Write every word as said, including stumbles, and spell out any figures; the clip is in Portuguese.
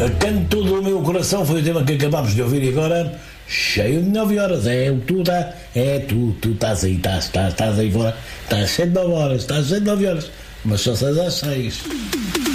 Canto do Meu Coração foi o tema que acabámos de ouvir e agora cheio de nove horas. É o tu, tá, é tu, tu estás aí, estás, estás, estás aí fora, estás cheio de nove horas, estás cheio de nove horas, mas só seis às seis.